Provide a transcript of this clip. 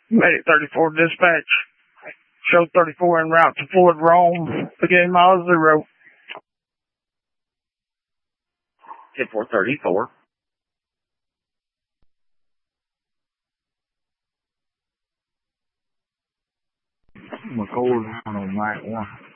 Medic 34 dispatch. Show 34 en route to Ford Rome. Beginning mile 0. 10-4-34. McCoy's on Mike 1.